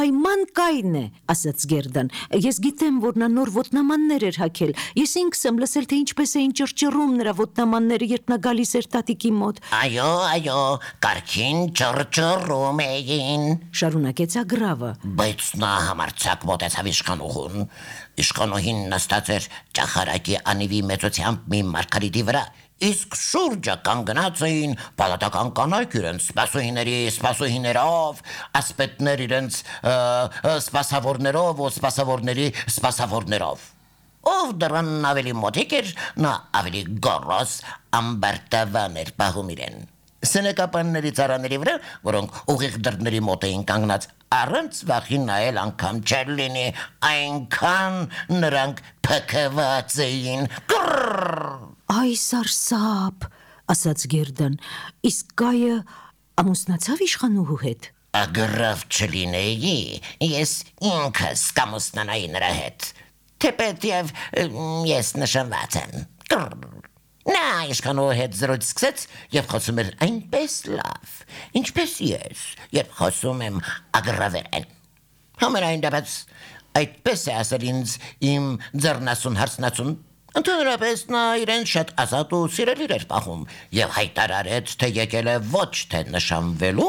անպայման կայն է, ասաց Գերդան։ Ես գիտեմ, որ նա նոր ոտնամաններ էր հագել։ Ես ինքս եմ լսել, թե ինչպես էին ճռճռում նրա ոտնամանները, երբ նա գալիս էր տատիկի մոտ։ Այո, կարգին ճռճռում էին, շարունակեց Ագրավը։ բայց նա համարձակ մոտեցավ իշխանուհուն։ Իշխանուհին նստած էր ճախարակի անիվի մեծությամբ մի մարգարիտի վրա, իսկ շուրջը կանգնած էին պալատական կանայք իրենց սպասուհիներով, ասպետներ իրենց սպասավորներով ու սպասավորների սպասավորներով։ Ով դրան ավելի մոտիկ էր, նա ավելի գոռոզ ամբարտավան էր պահում իրեն։ Սենեկապանների ծառաների վրա, որոնք ուղիղ դռների մոտ էին կանգնած, առանց վախի նայել անգամ չէր լինի, այնքան նրանք փքված էին։ Այ սարսափ, ասաց Գերդան, իսկ գայը ամուսնացավ իշխանուհու հետ։ Ագրավ չլինեի, ես ինքս կամուսնանայի նրա հետ, թեպետ և ես նշանված եմ։ Նա իշխանուհու հետ զրույց սկսեց և խոսում էր այնպես լավ, ինչպես ես, երբ խոսում եմ ագրավերեն։ Համենայնդեպս, այդպես է ասել ինձ իմ ձեռնասուն հարսնացուն։ Ընդհանրապես նա իրեն շատ ազատ ու սիրելի էր պահում և հայտարարեց, թե եկել է ոչ թե նշանվելու,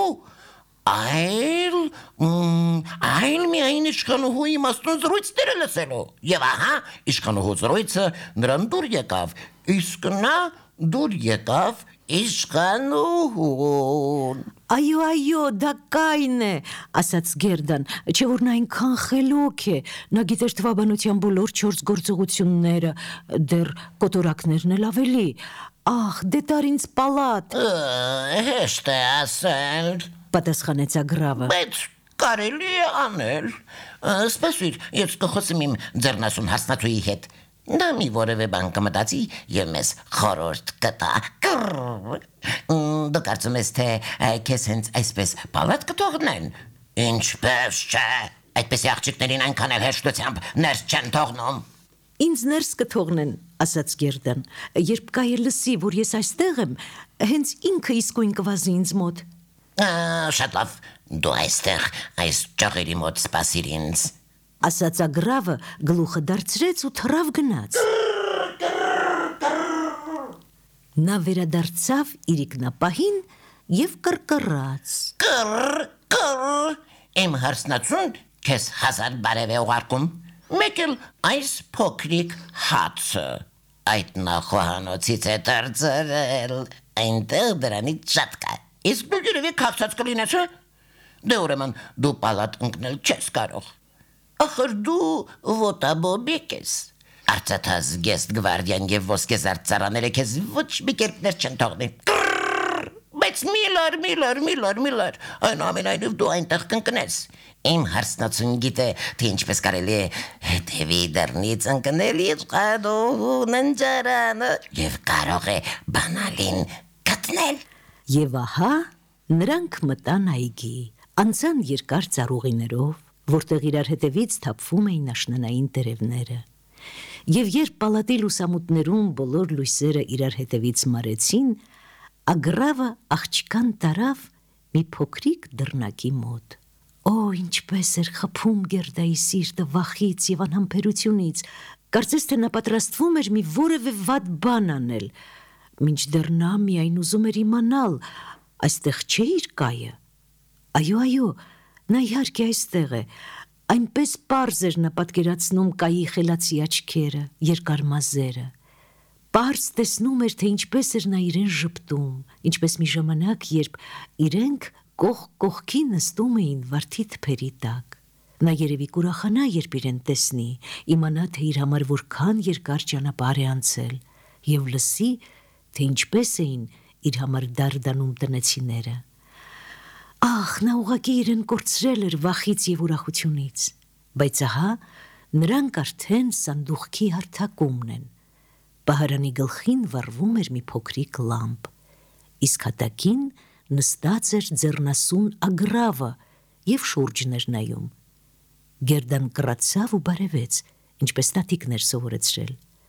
այլ միայն իշխանուհու իմաստուն զրույցները լսելու։ Եվ ահա իշխանուհու զրույցը նրան դուր եկավ, իսկ նա դուր եկավ իշխանուհուն։ Այո, դա կայն է, ասաց Գերդան, չէ որ նա այնքան խելոք է, նա գիտեր թվաբանության բոլոր 4 գործողությունները, դեռ կոտորակներն էլ ավելի։ Ահ, դե տար ինձ պալատ։ Հեշտ է ասել, պատասխանեց Ագրավը։ բայց կարելի է անել։ Սպասիր, ես կխոսեմ իմ ձեռնասուն հասնացուի հետ։ Նա մի որևէ բան կմտածի և մեզ խորհուրդ կտա։ Դու կարծում ես, թե քեզ հենց այսպես պալատ կթողնեն։ Ինչպես չէ, այդպիսի աղջիկներին այնքան էլ հեշտությամբ ներս չեն թողնում։ Ինձ ներս կթողնեն, ասաց Գերդան, երբ կայը լսի, որ ես այստեղ եմ, հենց ինքը իսկույն կվազի ինձ մոտ։ Շատ լավ, դու այստեղ այս ճաղերի մոտ սպասիր ինձ, ասաց Ագրավը, գլուխը դարձրեց ու թռավ գնաց։ Նա վերադարձավ իր ինքնապահին և կռկռաց։ Իմ հարսնացուն քեզ 1000 բարև է ուղարկում, մեկ էլ այս փոքրիկ հացը, այդ նա խոհանոցից է դարձրել, այնտեղ դրանից շատ կա, իսկ դու երևի քաղցած կլինես, դե ուրեմն դու պալատ ընկնել չես կարող։ Ախր դու ոտաբոբիկ ես, արծաթած գեստ գվարդյան և ոսկեզարդ ծառաները քեզ ոչ մի կերպ ներս չեն թողնի։ Բայց միլար, այնուամենայնիվ դու այնտեղ կընկնես։ Իմ հարսնացուն գիտե, թե ինչպես կարելի է հետևի դռնից ընկնել իշխանուհուն ընջարանը և կարող է բանալին գտնել։ Եվ ահա նրանք մտան այգի, անցան երկար ծառուղիներով, որտեղ իրար հետևից թափվում էին աշնանային տերևները։ Եվ երբ պալատի լուսամուտներում բոլոր լույսերը իրար հետևից մարեցին, Ագրավը աղջկան տարավ մի փոքրիկ դռնակի մոտ։ Ինչպես էր խփում Գերդայի սիրտը վախից և անհամբերությունից, կարծես թե նա պատրաստվում էր մի որևէ վատ բան անել, մինչդեռ նա միայն ուզում էր իմանալ, այստեղ չէ իր կայը։ Այո, նա իհարկե այստեղ է, այնպես պարզ էր նա պատկերացնում կայի խելացի աչքերը, երկար մազերը։ Պարզ տեսնում էր, թե ինչպես էր նա իրեն ժպտում, ինչպես մի ժամանակ, երբ իրենք կողք կողքի նստում էին վարդի թփերի տակ։ Նա երևի կուրախանա, երբ իրեն տեսնի, իմանա, թե իր համար որքան երկար ճանապարհ է անցել, և լսի, թե ինչպես էին իր համար դարդանում տնեցիները։ Նա ուղղակի իրեն կորցրել էր վախից և ուրախությունից, բայց ահա նրանք արդեն սանդուղքի հարթակումն են։ Պահարանի գլխին վառվում էր մի փոքրիկ լամպ, իսկ հատակին նստած էր ձեռնասուն Ագրավը և շուրջն էր նայում։ Գերդան կռացավ ու բարևեց, ինչպես տատիկն էր սովորեցրել։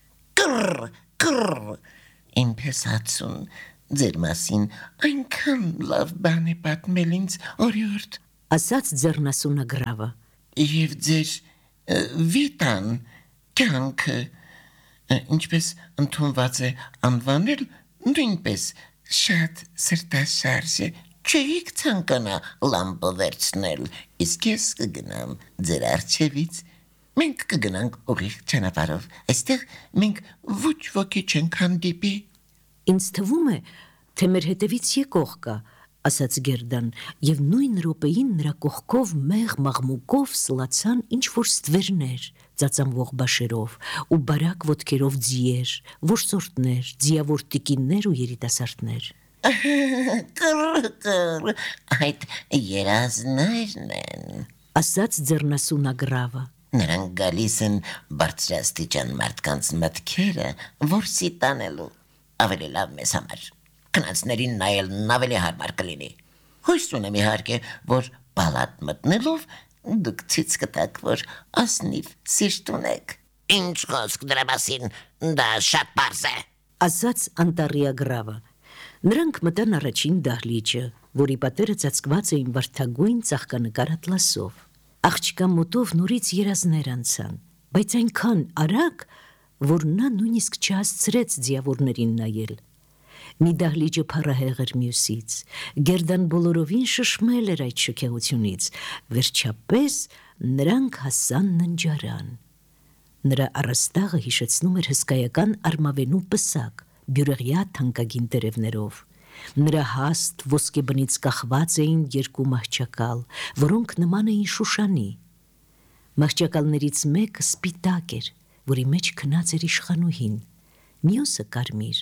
Իմ փեսացուն, ձեր մասին այնքան լավ բան է պատմել ինձ, օրիորդ։ ասաց ձեռնասունագրավը։ Եվ ձեր վիտան կյանքը ինչպես ընդունված է անվանել, նույնպես շատ սրտաշարժ է։ Չէիք ցանկանա լամպը վերցնել, իսկ ես կգնամ ձեր առջևից։ Մենք կգնանք ուղիղ ճանապարհով։ Այստեղ մենք ոչ ոքի չենք հանդիպի։ Ինձ թվում է, թե մեր հետևից եկող կա, ասաց Գերդան, եւ նույն րոպեին նրա կողքով մեղ մաղմուկով սլացան ինչ-որ ստվերներ, ծածանվող բաշերով ու բարակ ոտքերով ձիեր, որսորդներ, ձիավոր տիկիններ ու երիտասարդներ։ Կռ, այդ երազներն են, ասաց ձեռնասունագրավը։ նրանք գալիս են բարձրաստիճան մարդկանց մտքերը որսի տանելու։ Ավելի լավ մեզ համար քնածներին նայելն ավելի հարմար կլինի։ Հույս ունեմ իհարկե, որ պալատ մտնելով դուք ցույց կտաք, որ ասնիվ սիրտ ունեք։ Ինչ խոսք դրա մասին, դա շատ պարզ է, ասաց անտառիագրավը։ Նրանք մտան առաջին դահլիճը, որի պատերը ծածկված էին վարդագույն ծաղկանկար ատլասով։ Աղջկա մոտով նորից երազներ անցան, բայց այնքան արագ, որ նա նույնիսկ չհասցրեց ձիավորներին նայել։ Մի դահլիճը փառահեղ էր մյուսից, Գերդան բոլորովին շշմել էր այդ շքեղությունից, վերջապես նրանք հասան ննջարան։ Նրա առաստաղը հիշեցնում էր հսկայական արմավենու պսակ, բյուրեղյա թանկագին տերևներով։ Նրա հաստ ոսկեբնից կախված էին երկու մահճակալ, որոնք նման էին շուշանի։ Մահճակալներից մեկը սպիտակ էր, որի մեջ քնած էր իշխանուհին, մյուսը կարմիր։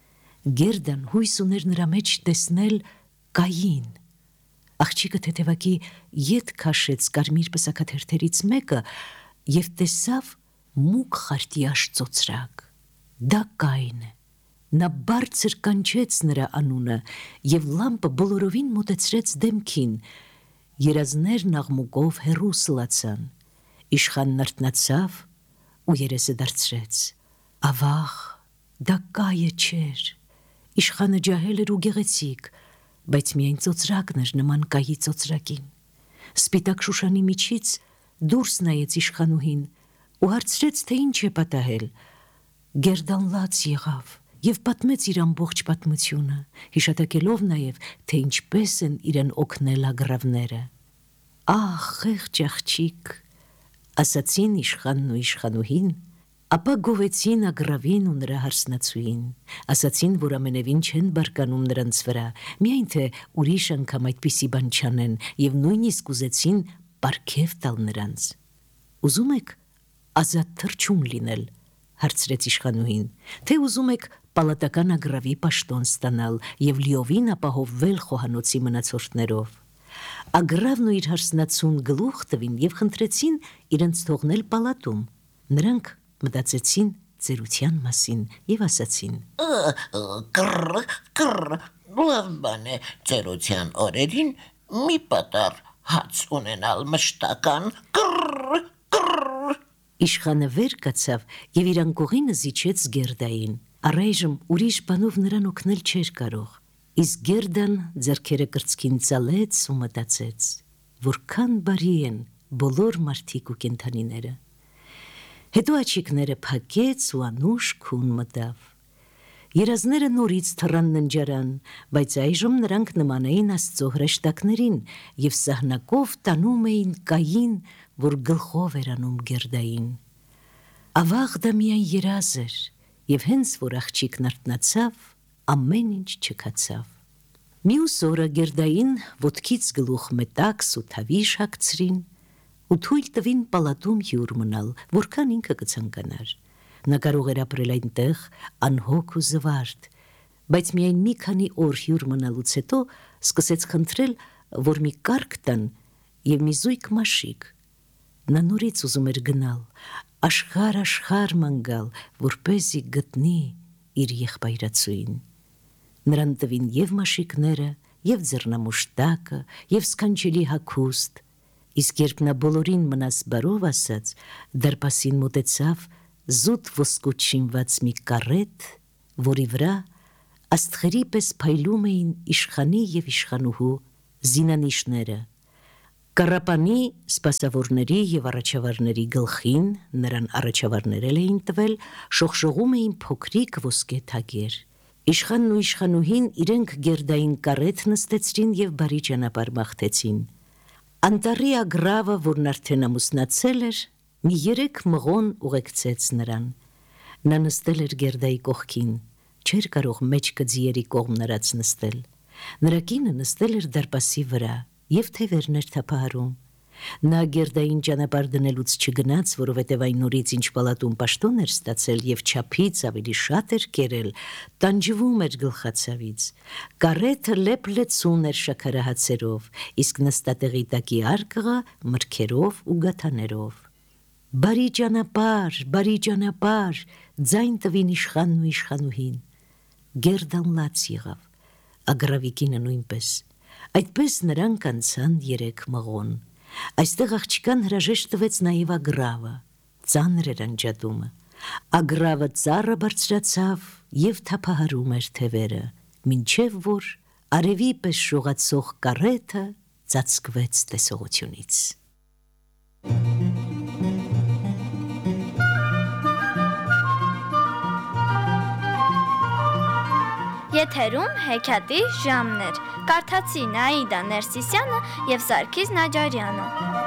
Գերդան հույս ուներ նրա մեջ տեսնել Կային։ Աղջիկը թեթևակի ետ քաշեց կարմիր պսակաթերթերից մեկը եւ տեսավ մուգ խարտիաշ ծոծրակ։ Դա Կային է։ Նա բարձր կանչեց նրա անունը եւ լամպը բոլորովին մոտեցրեց դեմքին։ Երազներն աղմուկով հեռու սլացան։ Իշխանն արթնացավ ու երեսը դարձրեց։ Ավաղ, դա Կայը չէր։ Իշխանը ջահել էր ու գեղեցիկ, բայց միայն ծոծրակն էր նման Կայի ծոծրակին։ Սպիտակ շուշանի միջից դուրս նայեց իշխանուհին ու հարցրեց, թե ինչ է պատահել։ Գերդան լաց եղավ եւ պատմեց իր ամբողջ պատմությունը, հիշատակելով նաեւ, թե ինչպես են իրեն օգնել ագրավները։ Ահ, խեղճ աղջիկ, ասացին իշխանն ու իշխանուհին, ապա գովեցին ագրավին ու նրա հարսնացուին, ասացին, որ ամենևին չեն բարկանում նրանց վրա, միայն թե ուրիշ անգամ այդպիսի բան չանեն եւ նույնիսկ ուզեցին պարգև տալ նրանց։ Ուզում եք ազատ թռչուն լինել, հարցրեց իշխանուհին, թե ուզում եք պալատական ագրավի պաշտոն ստանալ եւ լիովին ապահովվել խոհանոցի մնացորդներով։ Ագրավն ու իր հարսնացուն գլուխ տվին եւ խնդրեցին իրենց թողնել պալատում։ Նրանք մտածեցին ծերության մասին եւ ասացին. կռ, լավ բան է ծերության օրերին մի պատար հաց ունենալ մշտական, կռ։ Իշխանը վեր կացավ եւ իր անկողինը զիջեց Գերդային։ Առայժմ ուրիշ բանով նրան օգնել չէր կարող։ Իսկ Գերդան ձեռքերը կրծքին ծալեց ու մտածեց, որքան բարի են բոլոր մարդիկ ու կենդանիները։ Հետո աչիկները փակեց ու անուշ քուն մտավ։ Երազները նորից թռան ննջարան, բայց այժմ նրանք նման էին Աստծո հրեշտակներին եւ սահնակով տանում էին Կային, որ գլխով էր անում Գերդային։ Ավաղ դա միայն երազ էր, եւ հենց որ աղջիկն արթնացավ, ամեն ինչ չքացավ։ Մյուս օրը Գերդային ոտքից գլուխ մետաքս ու թավիշ հագցրին ու թույլ տվին պալատում հյուր մնալ, որքան ինքը կցանկանար։ Նա կարող էր ապրել այնտեղ անհոգ ու զվարթ, բայց միայն մի քանի օր հյուր մնալուց հետո սկսեց խնդրել, որ մի կառք տան եւ մի զույգ մաշիկ։ Նա նորից ուզում էր գնալ, աշխարհ մանգալ, որպեսզի գտնի իր եղբայրացուին։ Նրան տվին եւ մաշիկները, եւ ձեռնամուշտակը, եւ սքանչելի հագուստ, իսկ երբ նա բոլորին մնաս բարով ասաց, դարպասին մոտեցավ զուտ ոսկուց շինված մի կարետ, որի վրա աստղերի պես փայլում էին իշխանի եւ իշխանուհու զինանիշները։ Կառապանի սպասավորների եւ առաջավարների գլխին նրան առաջավարներել էին տվել, շողշողում էին փոքրիկ ոսկե թագեր։ Իշխանն ու իշխանուհին իրենք գերդային կարետ նստեցրին եւ բարի ճանապարհ մաղթեցին։ Անտառի ագրավը, որն արդեն ամուսնացել էր, մի 3 մղոն ուղեկցեց նրան։ Նա նստել էր գերդայի կողքին, չէր կարող մեջքը ձիերի կողմ նրած նստել։ Նրա կինը նստել էր դարպասի վրա եւ թևերն էր թափահարում։ Նա գերդային ճանապարհ դնելուց չգնաց, որովհետև այն նորից ինչ պալատում պաշտոն էր ստացել եւ չափից ավելի շատ էր կերել, տանջվում էր գլխացավից։ Կարեթը լեփլեցուն էր շաքարահացերով, իսկ նստատեղի տակի արկղը մրգերով ու գաթաներով։ Բարի ճանապարհ, ձայն տվին իշխանն ու իշխանուհին։ Գերդան լաց եղավ, ագրավի կինը նույնպես։ Այդպես նրանք անցան 3 մղոն։ Այստեղ աղջկան հրաժեշտ տվեց նաև ագրավը, ծանր էր անջատումը։ Ագրավը ծառը բարձրացավ եւ թափահարում էր թևերը, մինչև որ արևի պես շողացող կարեթը ծածկվեց տեսողությունից։ Եթերում հեքիաթի ժամն էր։ Կարդացին Աիդա Ներսիսյանը եւ Սարգիս Նաջարյանը։